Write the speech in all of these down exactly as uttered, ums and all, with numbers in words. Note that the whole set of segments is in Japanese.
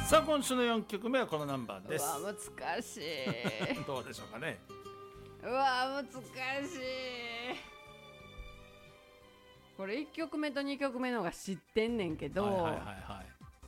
さあ今週のよんきょくめはこのナンバーです。 うわ難しいどうでしょうかね。 うわ難しい。これいっきょくめとにきょくめの方が知ってんねんけど、 はいはいはいはい、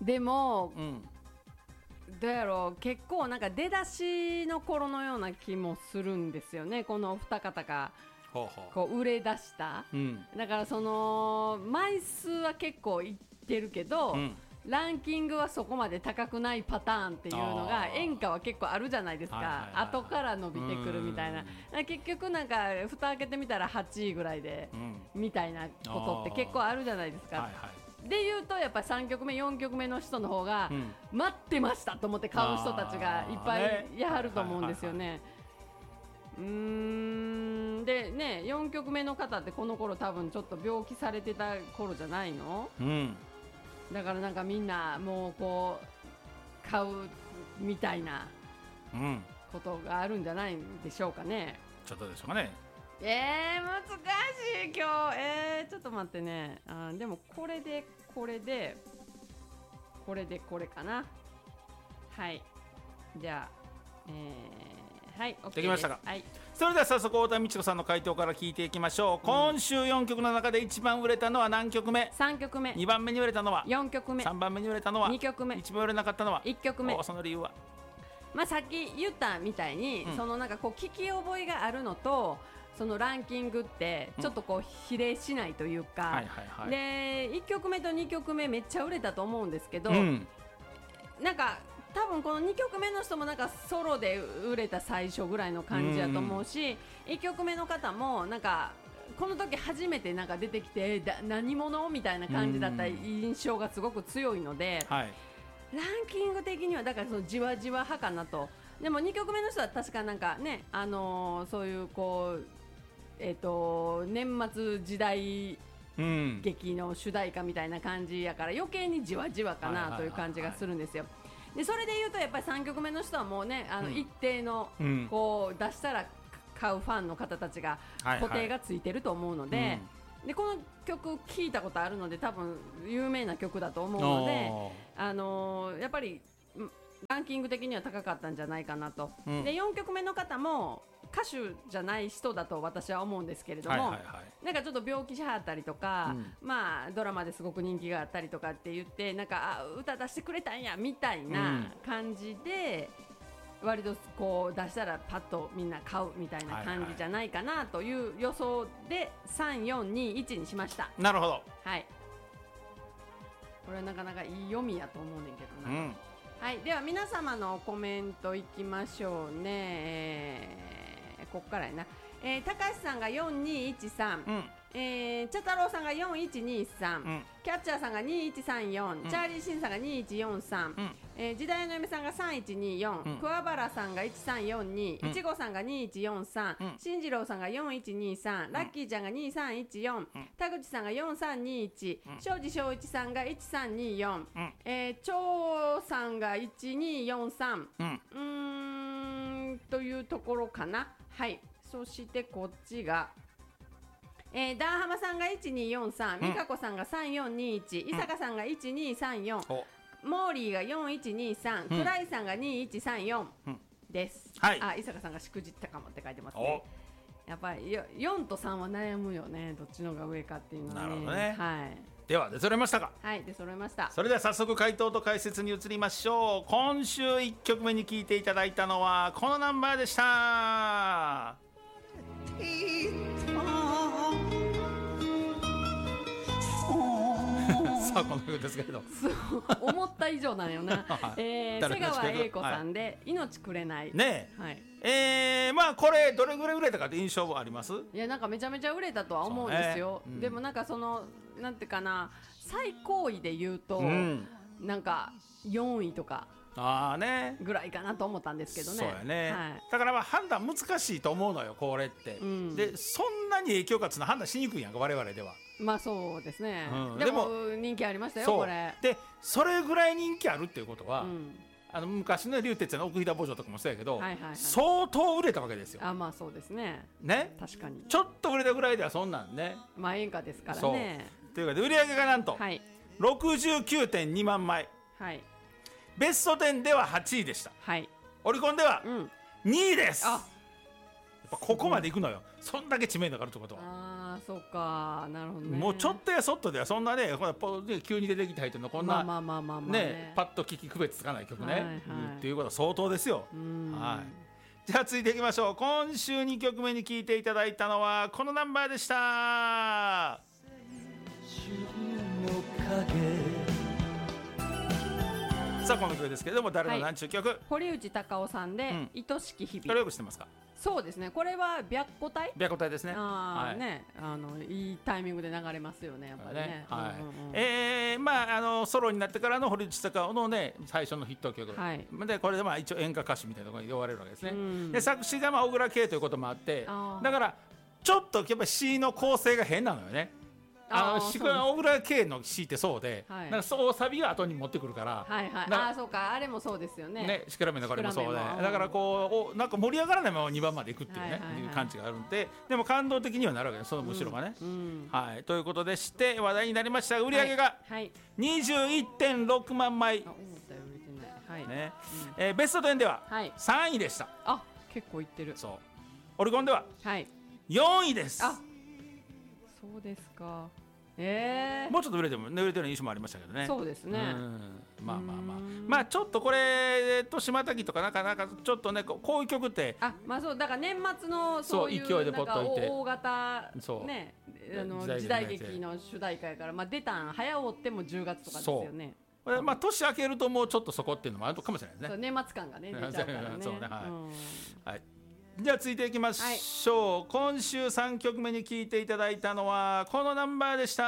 でも、 うん、 どうやろう、結構なんか出だしの頃のような気もするんですよね、このお二方がほうほう、 こう売れ出した、 うん、 だからその枚数は結構いってるけど、 うん、 ランキングはそこまで高くないパターンっていうのが演歌は結構あるじゃないですか、 はいはいはいはい、 後から伸びてくるみたいな、結局なんか蓋開けてみたらはちいぐらいで、うん、みたいなことって結構あるじゃないですか。はいはい、で言うとやっぱりさんきょくめよんきょくめの人の方が、うん、待ってましたと思って買う人たちがいっぱいいはると思うんですよね。うーんでね、よんきょくめの方ってこの頃多分ちょっと病気されてた頃じゃないの、うん、だからなんかみんなもうこう買うみたいなことがあるんじゃないんでしょうかね。 ちょっとでしょうかね。 えー、難しい今日。えー、ちょっと待ってね。あでもこれでこれでこれでこれかな。はい、じゃあ、えー、はい OK です。 できましたか。 はい、 それでは早速太田美智子さんの回答から聞いていきましょう、うん、今週よんきょくの中で一番売れたのは何曲目？ さんきょくめ。 にばんめに売れたのはよんきょくめ。 さんばんめに売れたのはにきょくめ。 一番売れなかったのはいっきょくめ。 その理由は？ まあ、さっき言ったみたいに、うん、そのなんかこう聞き覚えがあるのと、そのランキングってちょっとこう比例しないというか、うんはいはいはい、でいっきょくめとにきょくめめっちゃ売れたと思うんですけど、うん、なんか多分このにきょくめの人もなんかソロで売れた最初ぐらいの感じだと思うし、うん、いっきょくめの方もなんかこの時初めてなんか出てきてだ何者みたいな感じだった印象がすごく強いので、うんはい、ランキング的にはだからそのじわじわ派かなと。でもにきょくめの人は確かなんかね、あのー、そういうこうえーと年末時代劇の主題歌みたいな感じやから余計にじわじわかなという感じがするんですよ。でそれでいうとやっぱりさんきょくめの人はもうね、あの一定のこう出したら買うファンの方たちが固定がついてると思うので、でこの曲聴いたことあるので多分有名な曲だと思うので、あのー、やっぱりランキング的には高かったんじゃないかなと、うん、でよんきょくめの方も歌手じゃない人だと私は思うんですけれども、はいはいはい、なんかちょっと病気しはったりとか、うんまあ、ドラマですごく人気があったりとかって言ってなんかあ歌出してくれたんやみたいな感じで、うん、割とこう出したらパッとみんな買うみたいな感じじゃないかなという予想でさん、よん、に、いちにしました。 なるほど、 はい、これはなかなかいい読みやと思うねんけどな、うんはい、では皆様のコメントいきましょうね、えー、ここからやな、えー、高橋さんがよんにいちさん、うんえー、茶太郎さんがよんいちにさん、うん、キャッチャーさんがにいちさんよん、うん、チャーリーシンさんがにいちよんさん、うんえー、時代の嫁さんがさんいちによん、うん、桑原さんがいちさんよんに、うん、いちごさんがにいちよんさん、うん、進次郎さんがよんいちにさん、ラッキーちゃんがにさんいちよん、うん、田口さんがよんさんにいち、うん、庄司正一さんがいちさんによん、うんえー、長さんがいちによんさん、うん、うーんというところかな。はい、そしてこっちがえー、ダーハマさんがいちによんさん、美香子さんがさんよんにいち、伊坂さんがいちにさんよん、モーリーがよんいちにさん、クライさんがにいちさんよんです、はい、あ、伊坂さんがしくじったかもって書いてますね。やっぱりよんとさんは悩むよね、どっちのが上かっていうのはね。なるほどね、はい、 では出揃いましたか。 はい、出揃いました。 それでは早速回答と解説に移りましょう。今週いっきょくめに聴いていただいたのはこのナンバーでした。さあこの曲ですけれど思った以上なんよな、えー、瀬川栄子さんで、はい、命くれないねえ、はいえー、まあこれどれぐらい売れたかって印象あります？ いやなんかめちゃめちゃ売れたとは思うんですよ、ねうん、でもなんかそのなんていうかな、最高位で言うと、うん、なんかよんいとかあーねぐらいかなと思ったんですけどね。 そうやね、 はい、 だからまあ判断難しいと思うのよこれって、うん、でそんなに影響がつな判断しにくいやんか我々では。 まあそうですね、うん、でも人気ありましたよこれで。それぐらい人気あるっていうことは、うん、あの昔の竜鉄の奥飛騨牧場とかもそうやけど、はいはいはい、相当売れたわけですよ。 あまあそうですね。 ね、 確かにちょっと売れたぐらいではそんなんね、 まあ演歌ですからね。 というかで売り上げがなんと、 はい、 ろくじゅうきゅうてんにまんまい、 はい、 ベストじゅうでははちいでした。 はい、 オリコンではにいです。 あ、 やっぱここまでいくのよ。そんだけ知名度があるってことは。 ああ、そうか、なるほどね。 もうちょっとやそっとではそんなね、ほらポで急に出てきた人のこんなまあまあまあまあまあねね、 パッと聞き区別つかない曲ね、 はいはいっていうことは相当ですよ。 うん、 はい。じゃあ続いていきましょう。今週にきょくめに聴いていただいたのはこのナンバーでした。さあこの曲ですけれども、誰の何ちゅう曲、はい、 堀内孝雄さんで、うん、愛しき日々。 これよく知ってますか？ そうですね、これは白虎隊白虎隊ですね。 あ、はい、ね、あのいいタイミングで流れますよね、やっぱりね。 えー、まああのソロになってからの堀内孝雄のね最初のヒット曲、はい、でこれでまあ一応演歌歌手みたいなところに呼ばれるわけですね。うん、で作詞がまあ小倉圭ということもあって、だからちょっとやっぱり詩の構成が変なのよね。あの小倉圭の詩ってそうで、はい、なんかそうサビが後に持ってくるから、 はいはい、ああそうか、あれもそうですよね。 ね、シクラメンのこれもそうで、だからこうなんか盛り上がらないままにばんまでいくっていうね、はいはいはい、いう感じがあるんで、でも感動的にはなるわけです、その後ろがね、うんうん、はい、ということでして話題になりました。売り上げが にじゅういってんろくまんまい、はいね、うん、えー、ベストじゅうではさんいでした。はい、 あ、結構いってる。 そう、オリコンではよんいです。 あ、そうですか。えー、 もうちょっと売れても売れてる印象もありましたけどね。 そうですね。うん、 まあまあまあまあちょっとこれと島滝とかなかなかちょっとねこういう曲って、 あ、まあそうだから年末のそういう勢いでポッといて大型ね、あの時代劇の主題歌やから、まあ出たん早追ってもじゅうがつとかですよね。 これまあ年明けるともうちょっとそこっていうのもあるかもしれないですね。 年末感がね出ちゃうからね。 そうね、はい、はい。じゃあ続いていきましょう、はい、今週さんきょくめに聴いていただいたのはこのナンバーでした。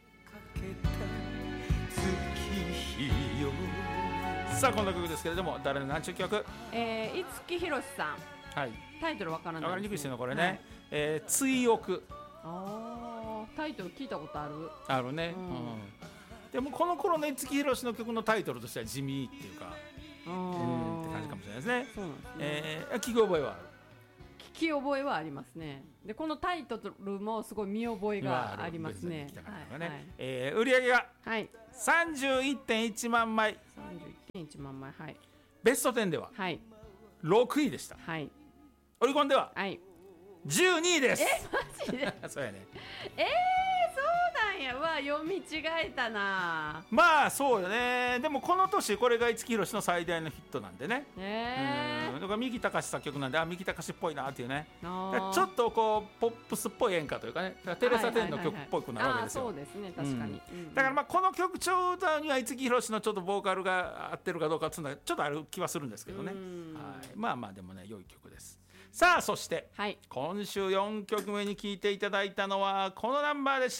さあこの曲ですけれども、誰の何ちゅう曲？ えー、五木ひろしさん、はい、タイトルわからないです、ね、 わかりにくいですよねこれね、はい、えー、追憶。 あー、タイトル聞いたことあるあるね、うんうん、でもこの頃の五木ひろしの曲のタイトルとしては地味っていうか、うんって感じかもしれないですね。そうなんですね。えー、聞き覚えはある？ 聞き覚えはありますね。でこのタイトルもすごい見覚えがありますね。 えー、売り上げが さんじゅういってんいちまんまい。 さんじゅういってんいちまんまい、はい。 ベストじゅうではろくいでした。はい。オリコンではじゅうにいです。 え、マジで？ そうやね。 えー、そうなんや。わ、読み違えたな。 まあそうよね。でもこの年これが五木ひろしの最大のヒットなんでね。 えー、 うん、だから三木たかし作曲なんで、あ、三木たかしっぽいなっていうね。ちょっとこうポップスっぽい演歌というかね、テレサ・テンの曲っぽくなるわけですよ。 そうですね、確かに。 うん、だからまあこの曲調を歌うには五木ひろしのちょっとボーカルが合ってるかどうかっていうのはちょっとある気はするんですけどね。はい、まあまあでもね良い曲です。さあそして、はい、今週よんきょくめに聴いていただいたのはこのナンバーでした。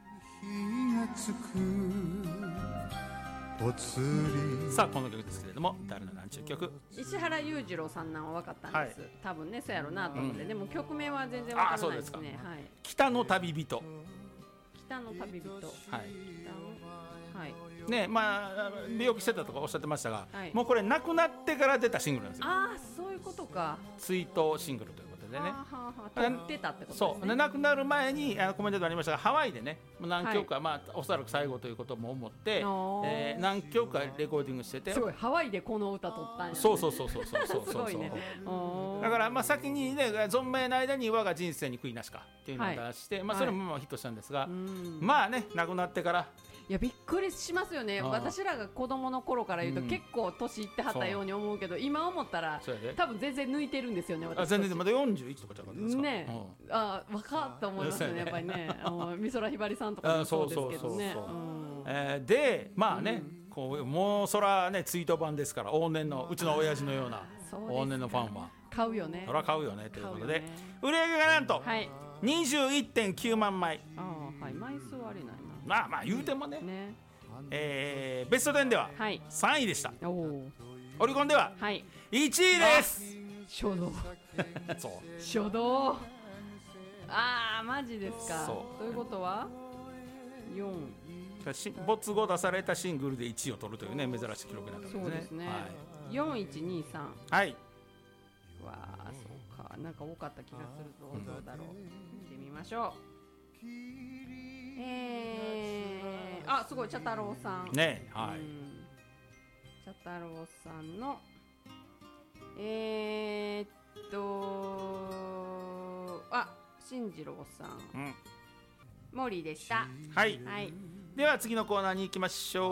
さあこの曲ですけれども、誰の何ちゅう曲？ 石原裕次郎さんなんは分かったんです、はい、多分ねそうやろうなと思って、うん、でも曲名は全然分からないですね。あ、そうですか。はい、 北の旅人。 北の旅人、はい、北の、はいね、まあ病気してたとかおっしゃってましたが、はい、もうこれ亡くなってから出たシングルなんですよ。 ああ、そういうことか。 追悼シングルということでね。 撮ってたってことですね。 そう、亡くなる前にあのコメントでありましたが、ハワイでね何曲か、はい、まあおそらく最後ということも思って、えー、何曲かレコーディングしてて、 すごいハワイでこの歌撮ったんや、ね、 そうそうそうそうそうそうそうそう、ね、だからまあ先にね存命の間に我が人生に悔いなしかっていうのを出して、はい、まあそれもまあヒットしたんですが、はい、まあね亡くなってから。 いやびっくりしますよね。私らが子供の頃から言うと、うん、結構年いってはったように思うけど、今思ったら多分全然抜いてるんですよね。 私あ全然まだよんじゅういちとかちゃうかったですかね。うん、あ若っと思いますねやっぱりね。美空ひばりさんとかもそうですけどね。 でまあね、うん、こうもうそらね追悼版ですから、往年のうちの親父のような往年のファンは買うよね。 そら買うよねということで、ね、売り上げがなんと、はい、にじゅういってんきゅうまんまい。 あ、はい、枚数はあれないな。 まあまあ言うてもね、ね、えー、ベストじゅうではさんいでした。はい、オリコンではいちいです。 初動そう初動、ああマジですか。そうということはよん没後出されたシングルでいちいを取るというね珍しい記録になったんですね。 そうですね、はい、よんいちにさん、 はい、 わあそうか、なんか多かった気がするぞ、うん、どうだろう、見てみましょう。ええー、あすごい茶太郎さんね、はい、 茶太郎さんのえー、っとあ進次郎さん、うん、モーリーでした。 はい、はい、では次のコーナーに行きましょう。